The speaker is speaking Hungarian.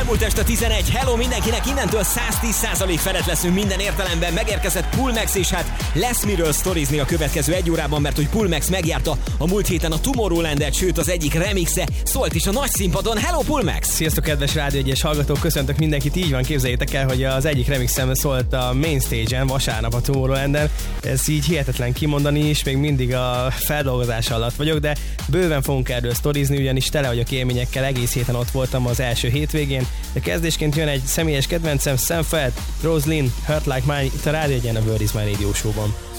elmúlt este 11. Hello mindenkinek, innentől 110% felett leszünk minden értelemben. Megérkezett Pullmax, és hát lesz miről sztorizni a következő egy órában, mert hogy Pullmax megjárta a múlt héten a Tomorrowlandet, sőt az egyik remixe szólt is a nagy színpadon. Hello Pullmax! Sziasztok kedves Rádió 1-es hallgatók, köszöntök mindenkit, így van, képzeljétek el, hogy az egyik remixem szólt a main stage-en vasárnap a Tomorrowlanden. Ez így hihetetlen kimondani is, még mindig a feldolgozás alatt vagyok, de bőven fogunk erről sztorizni, ugyanis tele vagyok élményekkel, egész héten ott voltam az első hétvégén, de kezdésként jön egy személyes kedvencem, Sam Feldt, Rose Lynn, Hurt Like Mine, itt a Rádió 1-en, a World Is My Radio Show-ban.